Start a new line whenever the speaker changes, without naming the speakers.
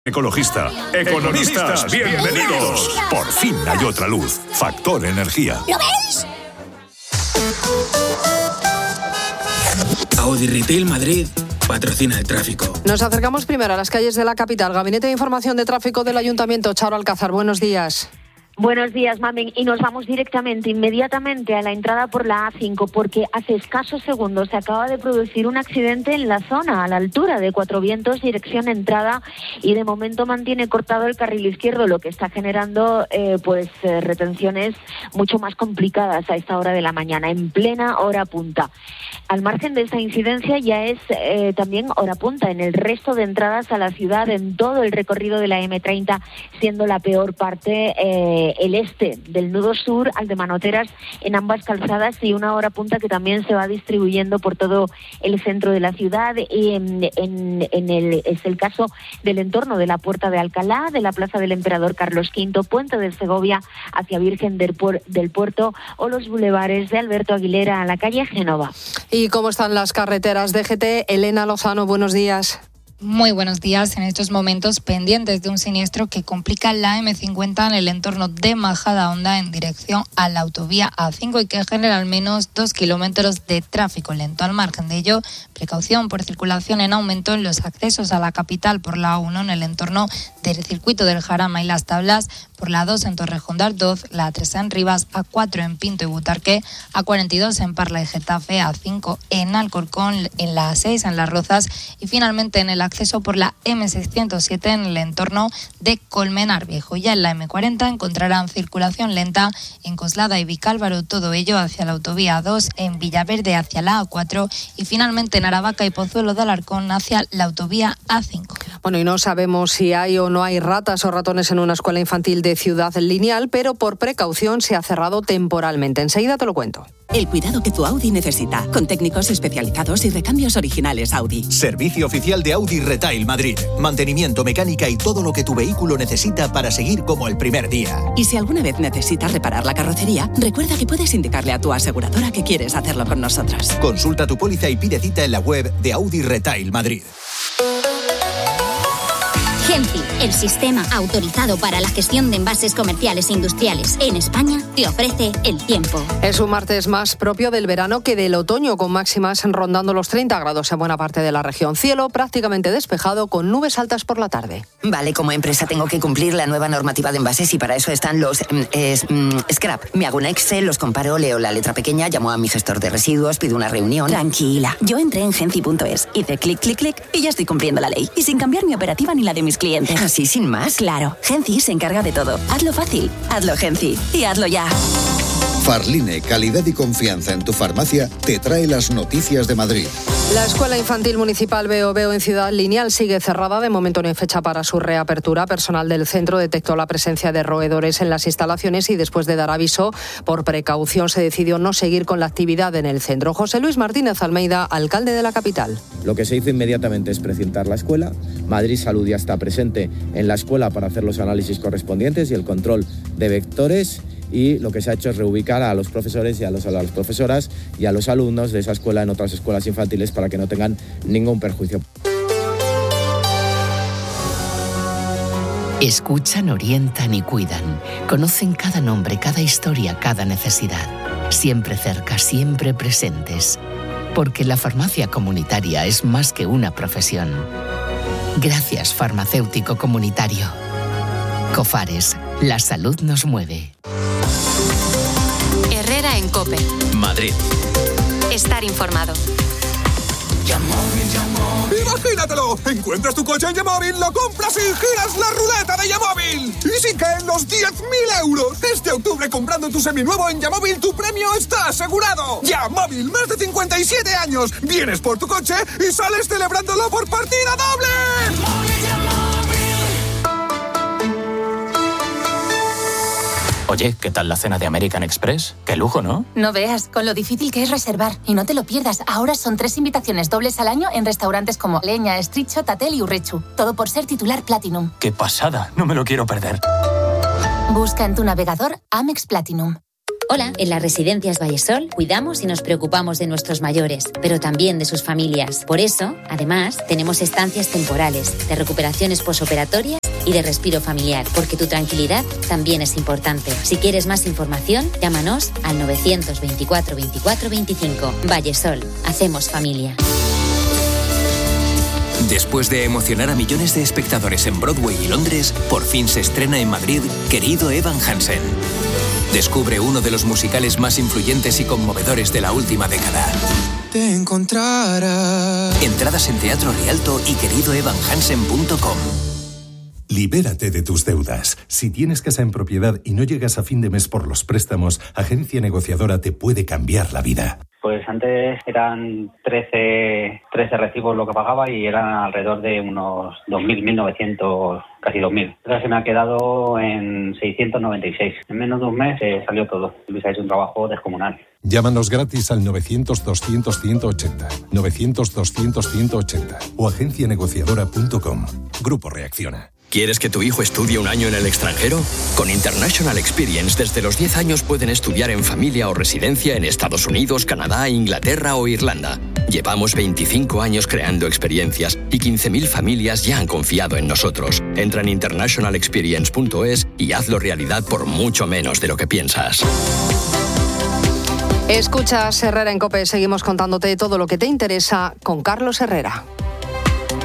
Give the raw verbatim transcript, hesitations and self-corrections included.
Ecologista, economistas, bienvenidos. Por fin hay otra luz. Factor Energía.
¿Lo veis?
Audi Retail Madrid patrocina el tráfico.
Nos acercamos primero a las calles de la capital. Gabinete de Información de Tráfico del Ayuntamiento. Charo Alcázar, buenos días.
Buenos días, Mamen, y nos vamos directamente, inmediatamente a la entrada por la A cinco, porque hace escasos segundos se acaba de producir un accidente en la zona, a la altura de Cuatro Vientos, dirección entrada, y de momento mantiene cortado el carril izquierdo, lo que está generando eh, pues eh, retenciones mucho más complicadas a esta hora de la mañana, en plena hora punta. Al margen de esta incidencia, ya es eh, también hora punta en el resto de entradas a la ciudad, en todo el recorrido de la eme treinta, siendo la peor parte eh, el este del nudo sur al de Manoteras en ambas calzadas, y una hora punta que también se va distribuyendo por todo el centro de la ciudad. Y en, en, en el, es el caso del entorno de la Puerta de Alcalá, de la Plaza del Emperador Carlos quinto, Puente de Segovia hacia Virgen del, Puer, del Puerto, o los bulevares de Alberto Aguilera a la calle Génova.
¿Y cómo están las carreteras? D G T, Elena Lozano, buenos días.
Muy buenos días. En estos momentos pendientes de un siniestro que complica la eme cincuenta en el entorno de Majadahonda en dirección a la autovía A cinco y que genera al menos dos kilómetros de tráfico lento. Al margen de ello, precaución por circulación en aumento en los accesos a la capital por la A uno en el entorno del circuito del Jarama y Las Tablas, por la A dos en Torrejón de Ardoz, la A tres en Rivas, A cuatro en Pinto y Butarque, A cuarenta y dos en Parla y Getafe, A cinco en Alcorcón, en la A seis en Las Rozas y finalmente en el acceso por la eme seiscientos siete en el entorno de Colmenar Viejo. Ya en la eme cuarenta encontrarán circulación lenta en Coslada y Vicálvaro, todo ello hacia la autovía A dos, en Villaverde hacia la A cuatro y finalmente en Aravaca y Pozuelo de Alarcón hacia la autovía A cinco.
Bueno, y no sabemos si hay o no hay ratas o ratones en una escuela infantil de Ciudad Lineal, pero por precaución se ha cerrado temporalmente. Enseguida te lo cuento.
El cuidado que tu Audi necesita, con técnicos especializados y recambios originales Audi.
Servicio oficial de Audi Retail Madrid. Mantenimiento, mecánica y todo lo que tu vehículo necesita para seguir como el primer día.
Y si alguna vez necesitas reparar la carrocería, recuerda que puedes indicarle a tu aseguradora que quieres hacerlo con nosotros.
Consulta tu póliza y pide cita en la web de Audi Retail Madrid.
Genfi, el sistema autorizado para la gestión de envases comerciales e industriales en España, te ofrece el tiempo.
Es un martes más propio del verano que del otoño, con máximas rondando los treinta grados en buena parte de la región. Cielo prácticamente despejado, con nubes altas por la tarde.
Vale, como empresa tengo que cumplir la nueva normativa de envases y para eso están los eh, eh, scrap. Me hago un Excel, los comparo, leo la letra pequeña, llamo a mi gestor de residuos, pido una reunión.
Tranquila, yo entré en genfi punto es, hice clic, clic, clic y ya estoy cumpliendo la ley. Y sin cambiar mi operativa ni la de mis clientes.
¿Así sin más?
Claro, Genci se encarga de todo. Hazlo fácil, hazlo Genci y hazlo ya.
Farline, calidad y confianza en tu farmacia, te trae las noticias de Madrid.
La Escuela Infantil Municipal Veo Veo en Ciudad Lineal sigue cerrada. De momento no hay fecha para su reapertura. Personal del centro detectó la presencia de roedores en las instalaciones y después de dar aviso, por precaución se decidió no seguir con la actividad en el centro. José Luis Martínez Almeida, alcalde de la capital.
Lo que se hizo inmediatamente es precintar la escuela. Madrid Salud ya está presente en la escuela para hacer los análisis correspondientes y el control de vectores. Y lo que se ha hecho es reubicar a los profesores y a, los, a las profesoras y a los alumnos de esa escuela en otras escuelas infantiles para que no tengan ningún perjuicio.
Escuchan, orientan y cuidan. Conocen cada nombre, cada historia, cada necesidad. Siempre cerca, siempre presentes. Porque la farmacia comunitaria es más que una profesión. Gracias, farmacéutico comunitario. Cofares, la salud nos mueve.
Herrera en COPE.
Madrid.
Estar informado.
¡Imagínatelo! Encuentras tu coche en Yamóvil, lo compras y giras la ruleta de Yamóvil. Y si caen los diez mil euros. Este octubre, comprando tu seminuevo en Yamóvil, tu premio está asegurado. Yamóvil, más de cincuenta y siete años. Vienes por tu coche y sales celebrándolo por partida doble. ¡Yamóvil, Yamóvil!
Oye, ¿qué tal la cena de American Express? ¡Qué lujo!, ¿no?
No veas, con lo difícil que es reservar. Y no te lo pierdas, ahora son tres invitaciones dobles al año en restaurantes como Leña, Estricho, Tatel y Urrechu. Todo por ser titular Platinum.
¡Qué pasada! No me lo quiero perder.
Busca en tu navegador Amex Platinum.
Hola, en las residencias Vallesol cuidamos y nos preocupamos de nuestros mayores, pero también de sus familias. Por eso, además, tenemos estancias temporales, de recuperaciones posoperatorias y de respiro familiar, porque tu tranquilidad también es importante. Si quieres más información, llámanos al novecientos veinticuatro veinticuatro veinticinco. Vallesol, hacemos familia.
Después de emocionar a millones de espectadores en Broadway y Londres, por fin se estrena en Madrid Querido Evan Hansen. Descubre uno de los musicales más influyentes y conmovedores de la última década.
Te encontrarás.
Entradas en Teatro Rialto y querido evan hansen punto com.
Libérate de tus deudas. Si tienes casa en propiedad y no llegas a fin de mes por los préstamos, Agencia Negociadora te puede cambiar la vida.
Pues antes eran trece, trece recibos lo que pagaba y eran alrededor de unos dos mil, mil novecientos, casi dos mil. Ahora se me ha quedado en seiscientos noventa y seis. En menos de un mes eh, salió todo. Luis ha hecho un trabajo descomunal.
Llámanos gratis al novecientos doscientos ciento ochenta, novecientos doscientos ciento ochenta o agencia negociadora punto com. Grupo Reacciona.
¿Quieres que tu hijo estudie un año en el extranjero? Con International Experience, desde los diez años pueden estudiar en familia o residencia en Estados Unidos, Canadá, Inglaterra o Irlanda. Llevamos veinticinco años creando experiencias y quince mil familias ya han confiado en nosotros. Entra en international experience punto es y hazlo realidad por mucho menos de lo que piensas.
Escuchas Herrera en COPE. Seguimos contándote todo lo que te interesa con Carlos Herrera.